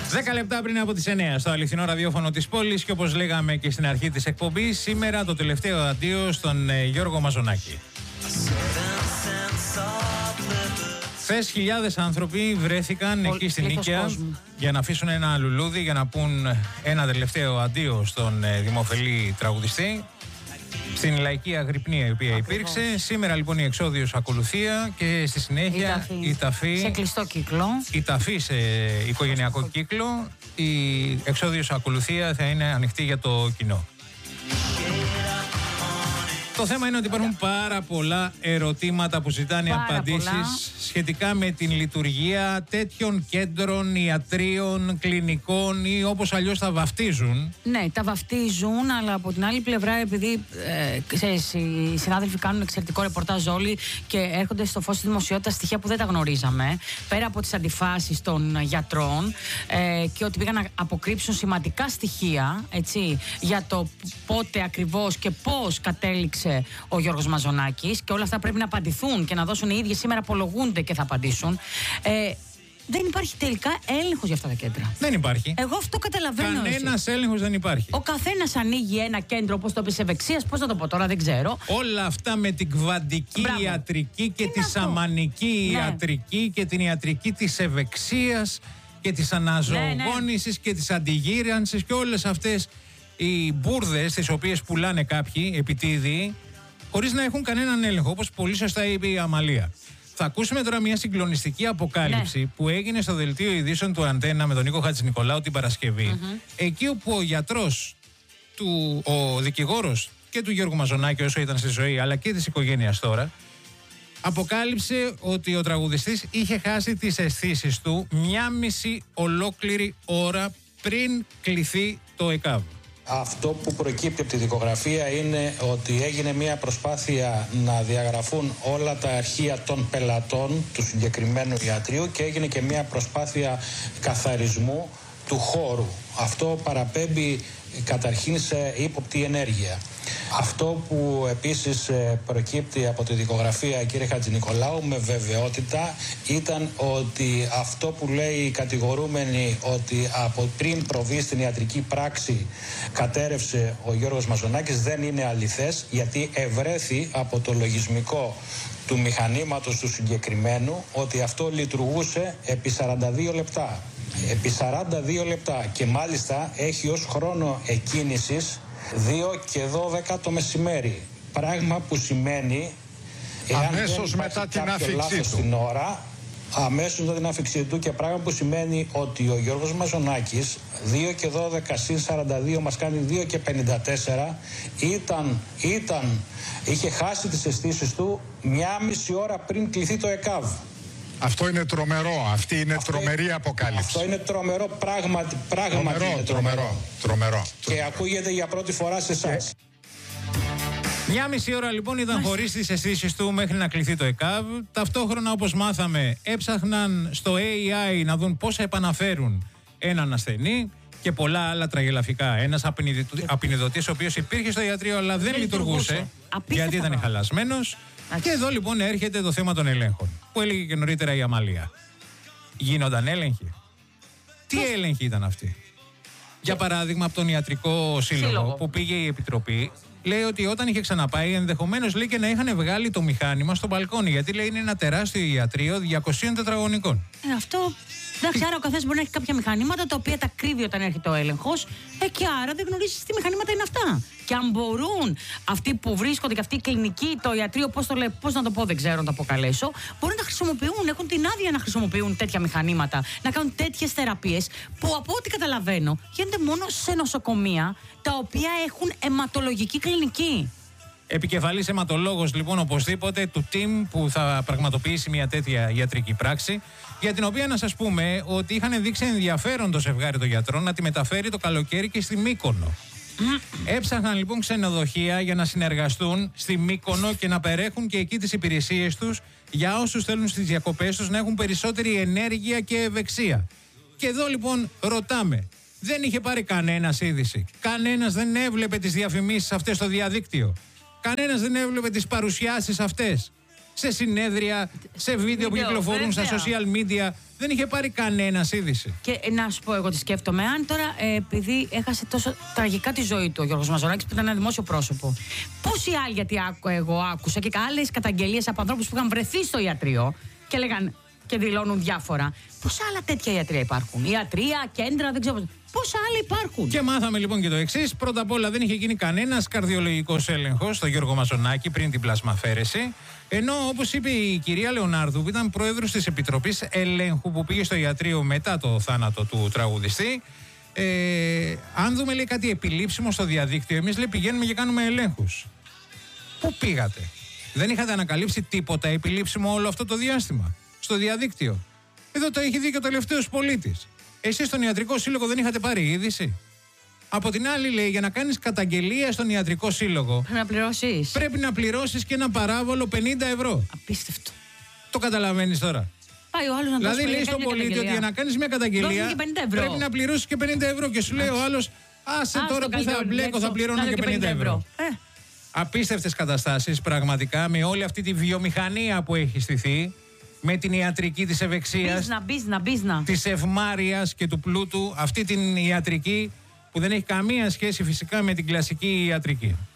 10 λεπτά πριν από τις 9 στο αληθινό ραδιόφωνο της πόλης και όπως λέγαμε και στην αρχή της εκπομπής, σήμερα το τελευταίο αντίο στον Γιώργο Μαζονάκη. Χθες χιλιάδες άνθρωποι βρέθηκαν εκεί στην Νίκαια για να αφήσουν ένα λουλούδι, για να πούν ένα τελευταίο αντίο στον δημοφιλή τραγουδιστή. Στην λαϊκή αγρυπνία η οποία υπήρξε. Σήμερα λοιπόν η εξόδιος ακολουθία και στη συνέχεια η ταφή σε κλειστό κύκλο. Η ταφή σε οικογενειακό κύκλο. Η εξόδιος ακολουθία θα είναι ανοιχτή για το κοινό. Το θέμα είναι ότι υπάρχουν πάρα πολλά ερωτήματα που ζητάνε απαντήσεις σχετικά με την λειτουργία τέτοιων κέντρων, ιατρίων, κλινικών ή όπως αλλιώς τα βαφτίζουν. Ναι, τα βαφτίζουν, αλλά από την άλλη πλευρά, επειδή οι συνάδελφοι κάνουν εξαιρετικό ρεπορτάζ όλοι και έρχονται στο φως της δημοσιότητας στοιχεία που δεν τα γνωρίζαμε, πέρα από τις αντιφάσεις των γιατρών και ότι πήγαν να αποκρύψουν σημαντικά στοιχεία, έτσι, για το πότε ακριβώς και πώς κατέληξε ο Γιώργος Μαζονάκης, και όλα αυτά πρέπει να απαντηθούν και να δώσουν οι ίδιοι. Σήμερα απολογούνται και θα απαντήσουν. Δεν υπάρχει τελικά έλεγχος για αυτά τα κέντρα. Δεν υπάρχει. Εγώ αυτό καταλαβαίνω. Κανένας έλεγχος δεν υπάρχει. Ο καθένας ανοίγει ένα κέντρο, όπως το είπες, ευεξίας, πώς να το πω τώρα, δεν ξέρω. Όλα αυτά με την κβαντική ιατρική και τη σαμανική ιατρική και την ιατρική της ευεξίας και της αναζωογόνησης και της αντιγύρανσης και όλες αυτές οι μπουρδες τις οποίες πουλάνε κάποιοι επιτίδιοι χωρίς να έχουν κανέναν έλεγχο, όπως πολύ σωστά είπε η Αμαλία. Θα ακούσουμε τώρα μια συγκλονιστική αποκάλυψη που έγινε στο δελτίο ειδήσεων του Αντένα με τον Νίκο Χατζηνικολάου την Παρασκευή. Εκεί όπου ο γιατρός, ο δικηγόρος και του Γιώργου Μαζονάκη όσο ήταν στη ζωή, αλλά και της οικογένειας τώρα, αποκάλυψε ότι ο τραγουδιστής είχε χάσει τις αισθήσεις του 1,5 ολόκληρη ώρα πριν κληθεί το ΕΚΑΒ. Αυτό που προκύπτει από τη δικογραφία είναι ότι έγινε μια προσπάθεια να διαγραφούν όλα τα αρχεία των πελατών του συγκεκριμένου ιατρείου και έγινε και μια προσπάθεια καθαρισμού του χώρου. Αυτό παραπέμπει καταρχήν σε ύποπτη ενέργεια. Αυτό που επίσης προκύπτει από τη δικογραφία, κύριε Χατζηνικολάου, με βεβαιότητα ήταν ότι αυτό που λέει η κατηγορούμενη, ότι από πριν προβεί στην ιατρική πράξη κατέρευσε ο Γιώργος Μαζονάκης, δεν είναι αληθές, γιατί ευρέθη από το λογισμικό του μηχανήματος του συγκεκριμένου ότι αυτό λειτουργούσε επί 42 λεπτά. Επί 42 λεπτά και μάλιστα έχει ως χρόνο εκκίνησης 2 και 12 το μεσημέρι. Πράγμα που σημαίνει αμέσως μετά την άφηξή του. Στην ώρα, αμέσως μετά την άφηξή του, και πράγμα που σημαίνει ότι ο Γιώργος Μαζονάκης 2 και 12 συν 42 μας κάνει 2 και 54 είχε χάσει τις αισθήσεις του 1,5 ώρα πριν κληθεί το ΕΚΑΒ. Αυτό είναι τρομερό. Αυτή είναι τρομερή αποκάλυψη. Αυτό είναι τρομερό, πράγματι είναι τρομερό. Και ακούγεται για πρώτη φορά σε εσάς. 1,5 ώρα λοιπόν ήταν χωρίς τις αισθήσεις του μέχρι να κληθεί το ΕΚΑΒ. Ταυτόχρονα, όπως μάθαμε, έψαχναν στο AI να δουν πώς επαναφέρουν έναν ασθενή και πολλά άλλα τραγελαφικά. Ένας απεινιδωτής ο οποίος υπήρχε στο ιατρείο αλλά δεν λειτουργούσε γιατί ήταν χαλασμένος. Και εδώ λοιπόν έρχεται το θέμα των ελέγχων που έλεγε και νωρίτερα η Αμαλία. Γίνονταν έλεγχοι. Τι έλεγχοι ήταν αυτοί? Για παράδειγμα, από τον Ιατρικό Σύλλογο που πήγε η Επιτροπή, λέει ότι όταν είχε ξαναπάει, ενδεχομένως λέει και να είχαν βγάλει το μηχάνημα στο μπαλκόνι. Γιατί λέει είναι ένα τεράστιο ιατρείο 200 τετραγωνικών. Αυτό. Εντάξει, άρα ο καθένας μπορεί να έχει κάποια μηχανήματα τα οποία τα κρύβει όταν έρχεται ο έλεγχος. Και άρα δεν γνωρίζεις τι μηχανήματα είναι αυτά. Και αν μπορούν αυτοί που βρίσκονται και αυτή η κλινική, το ιατρείο, πώς να το πω, δεν ξέρω να το αποκαλέσω, μπορούν να χρησιμοποιούν, έχουν την άδεια να χρησιμοποιούν τέτοια μηχανήματα, να κάνουν τέτοιες θεραπείες που από ό,τι καταλαβαίνω γίνονται μόνο σε νοσοκομεία τα οποία έχουν αιματολογική κλινική. Επικεφαλής αιματολόγος λοιπόν οπωσδήποτε του team που θα πραγματοποιήσει μια τέτοια ιατρική πράξη, για την οποία να σας πούμε ότι είχαν δείξει ενδιαφέρον το ζευγάρι των γιατρών να τη μεταφέρει το καλοκαίρι και στη Μύκονο. Έψαχναν λοιπόν ξενοδοχεία για να συνεργαστούν στη Μύκονο και να παρέχουν και εκεί τις υπηρεσίες τους για όσους θέλουν στις διακοπές τους να έχουν περισσότερη ενέργεια και ευεξία. Και εδώ λοιπόν ρωτάμε, δεν είχε πάρει κανένας είδηση? Κανένας δεν έβλεπε τις διαφημίσεις αυτές στο διαδίκτυο? Κανένας δεν έβλεπε τις παρουσιάσεις αυτές σε συνέδρια, σε βίντεο που κυκλοφορούν στα social media Δεν είχε πάρει κανένας είδηση. Και να σου πω εγώ τι σκέφτομαι. Αν τώρα, επειδή έχασε τόσο τραγικά τη ζωή του ο Γιώργος Μαζονάκης, που ήταν ένα δημόσιο πρόσωπο, πόσοι άλλοι, γιατί εγώ άκουσα και άλλες καταγγελίες από ανθρώπους που είχαν βρεθεί στο ιατρείο και λέγαν και δηλώνουν διάφορα. Πόσα άλλα τέτοια ιατρεία υπάρχουν? Ιατρεία, κέντρα, δεν ξέρω. Πόσα άλλα υπάρχουν? Και μάθαμε λοιπόν και το εξής. Πρώτα απ' όλα δεν είχε γίνει κανένας καρδιολογικός έλεγχος στο Γιώργο Μαζονάκη πριν την πλασμαφέρεση. Ενώ, όπως είπε η κυρία Λεωνάρδου, που ήταν πρόεδρος της Επιτροπής Ελέγχου που πήγε στο ιατρείο μετά το θάνατο του τραγουδιστή, αν δούμε, λέει, κάτι επιλήψιμο στο διαδίκτυο, εμείς, λέει, πηγαίνουμε και κάνουμε ελέγχους. Πού πήγατε? Δεν είχατε ανακαλύψει τίποτα επιλήψιμο όλο αυτό το διάστημα στο διαδίκτυο? Εδώ το έχει δει και ο τελευταίος πολίτης. Εσείς στον Ιατρικό Σύλλογο δεν είχατε πάρει είδηση? Από την άλλη, λέει, για να κάνεις καταγγελία στον Ιατρικό Σύλλογο πρέπει να πληρώσεις και ένα παράβολο 50 ευρώ. Απίστευτο. Το καταλαβαίνεις τώρα? Πάει ο άλλος να δηλαδή, λέει στον πολίτη ότι για να κάνεις μια καταγγελία πρέπει να πληρώσεις και 50 ευρώ. Και σου λέει ο άλλος, άσε τώρα που θα μπλέκω, θα πληρώνω και 50 ευρώ. Απίστευτες καταστάσεις, πραγματικά, με όλη αυτή τη βιομηχανία που έχει στηθεί, με την ιατρική της ευεξίας, της ευμάρειας και του πλούτου, αυτή την ιατρική που δεν έχει καμία σχέση φυσικά με την κλασική ιατρική.